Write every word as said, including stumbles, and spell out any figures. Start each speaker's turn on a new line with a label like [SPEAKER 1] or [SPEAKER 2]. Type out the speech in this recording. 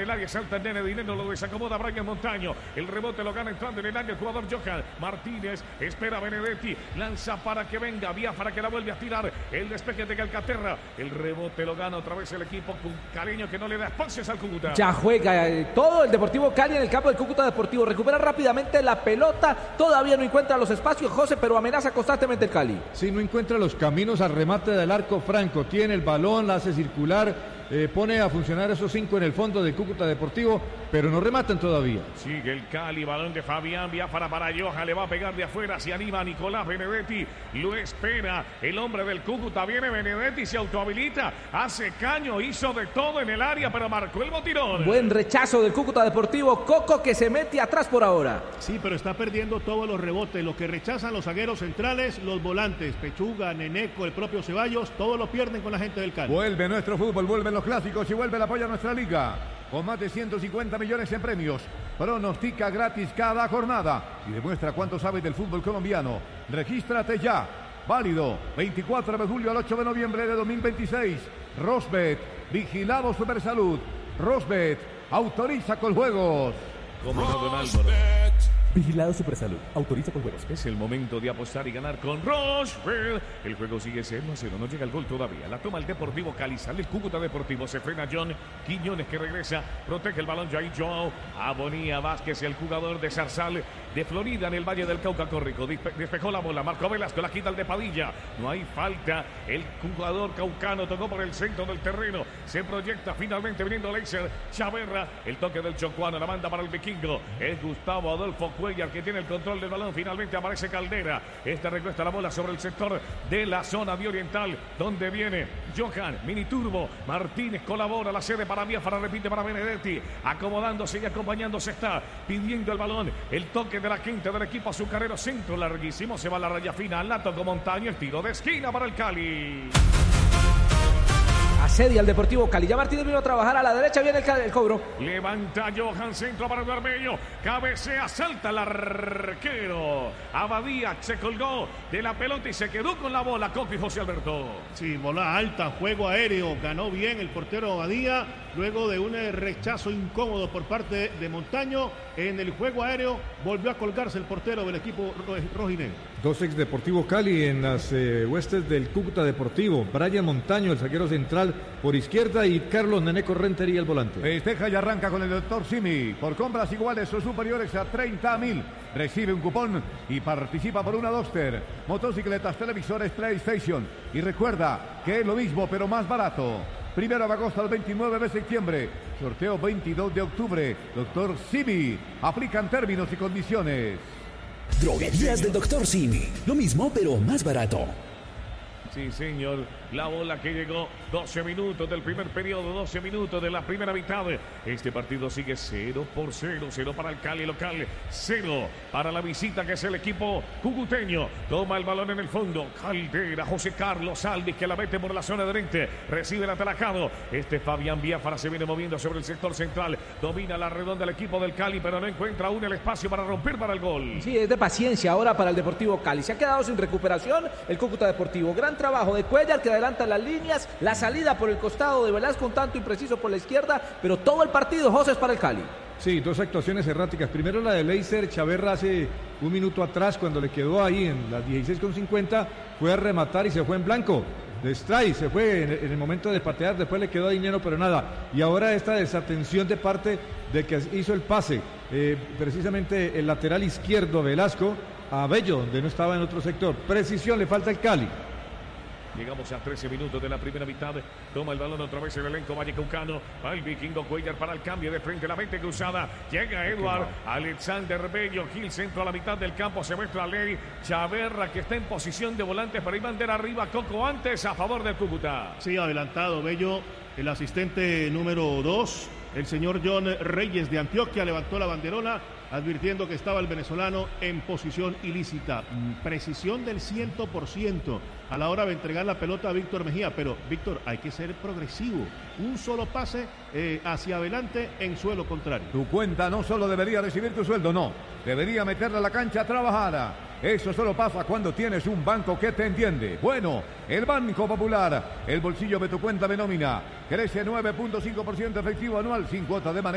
[SPEAKER 1] el área, salta el nene dinero, lo desacomoda Brian Montaño. El rebote lo gana entrando en el área el jugador Johan Martínez. Espera Benedetti, lanza para que venga Biafara, que la vuelve a tirar. El despeje de Calcaterra. El rebote lo gana otra vez el equipo caleño, que no le da espacios al Cúcuta.
[SPEAKER 2] Ya juega eh, todo el Deportivo Cali en el campo del Cúcuta Deportivo. Recupera rápidamente la pelota. Todavía no encuentra los espacios, José, pero amenaza constantemente el Cali.
[SPEAKER 3] Sí, no encuentra los caminos al remate del arco franco. Tiene el balón, la hace circular. Eh, pone a funcionar esos cinco en el fondo del Cúcuta Deportivo, pero no rematan todavía.
[SPEAKER 1] Sigue el Cali, balón de Fabián Biafara para Johan, le va a pegar de afuera, se anima Nicolás Benedetti, lo espera el hombre del Cúcuta, viene Benedetti, se autohabilita, hace caño, hizo de todo en el área, pero marcó el botirón.
[SPEAKER 2] Buen rechazo del Cúcuta Deportivo, Coco, que se mete atrás por ahora.
[SPEAKER 4] Sí, pero está perdiendo todos los rebotes, lo que rechazan los zagueros centrales, los volantes, Pechuga, Neneco, el propio Ceballos, todos lo pierden con la gente del Cali.
[SPEAKER 5] Vuelve nuestro fútbol, vuelven los clásicos y vuelve el apoyo a nuestra liga. Con más de ciento cincuenta millones en premios. Pronostica gratis cada jornada y demuestra cuánto sabe del fútbol colombiano. Regístrate ya. Válido veinticuatro de julio al ocho de noviembre de dos mil veintiséis. Rosbet, vigilado Supersalud. Rosbet, autoriza con juegos.
[SPEAKER 1] Como no, don Álvaro.
[SPEAKER 6] Vigilado Supersalud. Autoriza con juegos.
[SPEAKER 1] Es el momento de apostar y ganar con Rochefort. El juego sigue cero a cero. No llega el gol todavía. La toma el Deportivo Cali. Sale el Cúcuta Deportivo. Se frena John Quiñones, que regresa. Protege el balón Jair Joao. Abonía Vázquez, el jugador de Zarzal de Florida en el Valle del Cauca. Córrico. Despe despejó la bola. Marcó Velasco. La quita el de Padilla. No hay falta. El jugador caucano tocó por el centro del terreno. Se proyecta finalmente viniendo Leiser Chaverra. El toque del chocuano. La manda para el vikingo. Es Gustavo Adolfo Cuellar, que tiene el control del balón. Finalmente aparece Caldera. Este recuesta la bola sobre el sector de la zona de oriental, donde viene Johan Miniturbo. Martínez colabora, la sede para Biafara, repite para Benedetti, acomodándose y acompañándose está, pidiendo el balón. El toque de la quinta del equipo azucarero, centro larguísimo, se va a la raya final, la tocó Montaño, el tiro de esquina para el Cali.
[SPEAKER 2] Asedia al Deportivo Cali. Ya Martínez vino a trabajar a la derecha, viene el, el cobro.
[SPEAKER 1] Levanta Johan, centro para el Armeño. Cabecea, salta el arquero. Abadía se colgó de la pelota y se quedó con la bola. Coqui José Alberto.
[SPEAKER 4] Sí, bola alta, juego aéreo. Ganó bien el portero Abadía. Luego de un rechazo incómodo por parte de Montaño. En el juego aéreo volvió a colgarse el portero del equipo rojinegro.
[SPEAKER 3] Dos ex Deportivo Cali en las eh, huestes del Cúcuta Deportivo. Brian Montaño, el zaguero central por izquierda, y Carlos Neneco Rentería, el volante.
[SPEAKER 5] Festeja y arranca con el doctor Simi. Por compras iguales o superiores a treinta mil. Recibe un cupón y participa por una Duster, motocicletas, televisores, PlayStation. Y recuerda que es lo mismo pero más barato. Primero de agosto al veintinueve de septiembre. Sorteo veintidós de octubre. Doctor Simi. Aplican términos y condiciones.
[SPEAKER 6] Droguerías del doctor Simi. Lo mismo, pero más barato.
[SPEAKER 1] Sí, señor. La bola que llegó. doce minutos del primer periodo, doce minutos de la primera mitad. Este partido sigue cero por cero. cero para el Cali local, cero para la visita, que es el equipo cucuteño. Toma el balón en el fondo. Caldera, José Carlos Alvis, que la mete por la zona de oriente. Recibe el atracado. Este Fabián Biafara se viene moviendo sobre el sector central. Domina la redonda el equipo del Cali, pero no encuentra aún el espacio para romper para el gol.
[SPEAKER 2] Sí, es de paciencia ahora para el Deportivo Cali. Se ha quedado sin recuperación el Cúcuta Deportivo. Gran trabajo de Cuellar, que adelanta las líneas. La salida por el costado de Velasco, un tanto impreciso por la izquierda, pero todo el partido, José, es para el Cali.
[SPEAKER 3] Sí, dos actuaciones erráticas. Primero la de Leiser Chaverra hace un minuto atrás, cuando le quedó ahí en las dieciséis con cincuenta, fue a rematar y se fue en blanco. De strike, se fue en, en el momento de patear, después le quedó dinero, pero nada. Y ahora esta desatención de parte del que hizo el pase, eh, precisamente el lateral izquierdo Velasco a Bello, donde no estaba en otro sector. Precisión le falta al Cali.
[SPEAKER 1] Llegamos a trece minutos de la primera mitad. Toma el balón otra vez el elenco vallecaucano. Va el vikingo Cuellar para el cambio de frente. La mente cruzada. Llega Eduard. Alexander Bello. Gil centro a la mitad del campo. Se muestra Ley Chaverra, que está en posición de volante. Pero hay bandera arriba. Coco antes a favor del Cúcuta.
[SPEAKER 4] Sí, adelantado Bello. El asistente número dos. El señor John Reyes de Antioquia levantó la banderola, advirtiendo que estaba el venezolano en posición ilícita. Precisión del cien por ciento a la hora de entregar la pelota a Víctor Mejía. Pero, Víctor, hay que ser progresivo. Un solo pase eh, hacia adelante en suelo contrario.
[SPEAKER 5] Tu cuenta no solo debería recibir tu sueldo, no. Debería meterle a la cancha a trabajar. Eso solo pasa cuando tienes un banco que te entiende. Bueno, el Banco Popular, el bolsillo de tu cuenta de nómina, crece nueve punto cinco por ciento efectivo anual sin cuota de manera.